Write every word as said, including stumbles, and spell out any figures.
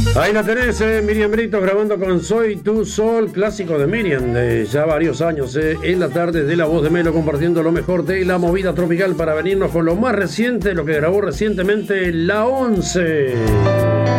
Ahí la tenés, eh, Miriam Brito grabando con Soy Tu Sol, clásico de Miriam de ya varios años, eh, en la tarde de La Voz de Melo, compartiendo lo mejor de la movida tropical para venirnos con lo más reciente, lo que grabó recientemente La Once.